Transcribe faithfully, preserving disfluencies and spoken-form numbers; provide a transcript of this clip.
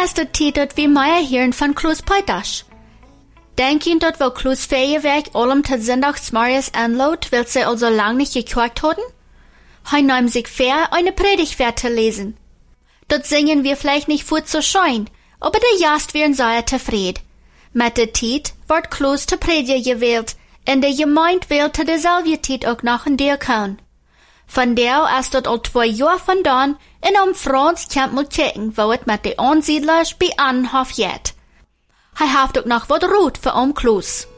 ist die Zeit, dat wir mehr hören von Kloos Peitasch. Denk je dat wel Kloos Feierwerk allem tot Sonntagsmorgens anlot, weil sie also lang nicht gekocht hatten? Hij nahm sich fair, eine Predigt zu lesen. Dort singen wir vielleicht nicht vor zu schein, aber der Jast wären sehr zufrieden. Mit der Zeit wird Kloos zu Prediger gewählt, und der Gemeinde wählte derselbe Zeit auch noch in Diakon. Von der ist dort al zwei Jahre vandaan, in um Franz kann man checken, wo es mit den Ansiedlers bei Annenhof geht. Hij heeft ook nog wat rood voor oom Kloos.